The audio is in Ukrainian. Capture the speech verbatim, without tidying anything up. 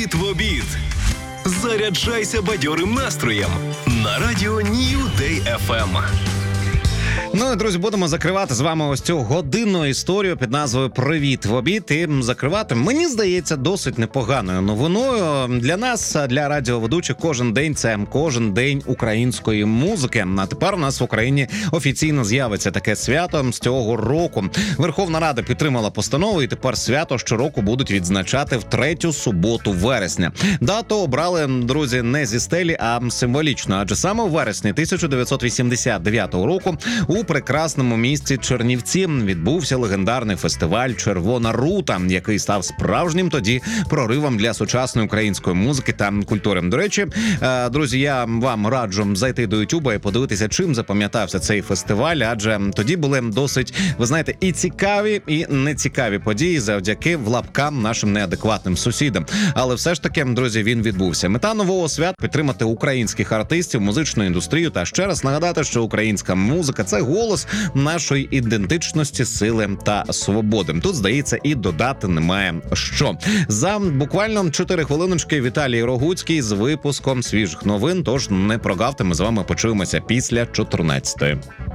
Привіт в обід! Заряджайся бадьорим настроєм на радіо New Day еф ем. Ну і, друзі, будемо закривати з вами ось цю годинну історію під назвою «Привіт в обід». І закривати, мені здається, досить непоганою новиною. Для нас, для радіоведучих, кожен день – це кожен день української музики. А тепер у нас в Україні офіційно з'явиться таке свято з цього року. Верховна Рада підтримала постанову, і тепер свято щороку будуть відзначати в третю суботу вересня. Дату обрали, друзі, не зі стелі, а символічно. Адже саме у вересні тисяча дев'ятсот вісімдесят дев'ятого року у прекрасному місті Чернівці відбувся легендарний фестиваль «Червона рута», який став справжнім тоді проривом для сучасної української музики та культури. До речі, друзі, я вам раджу зайти до Ютуба і подивитися, чим запам'ятався цей фестиваль, адже тоді були досить, ви знаєте, і цікаві, і нецікаві події завдяки в лапкам нашим неадекватним сусідам. Але все ж таки, друзі, він відбувся. Мета нового свят – підтримати українських артистів, музичну індустрію та ще раз нагадати, що українська музика – це голос нашої ідентичності, сили та свободи. Тут, здається, і додати немає що. За буквально чотири хвилиночки Віталій Рогуцький з випуском свіжих новин, тож не прогавте, ми з вами почуємося після чотирнадцятої.